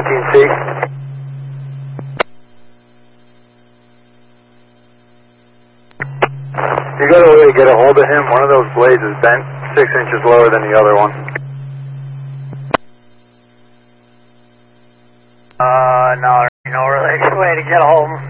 19C. You got a way to get a hold of him? One of those blades is bent 6 inches lower than the other one. No, there's no really way to get a hold of him.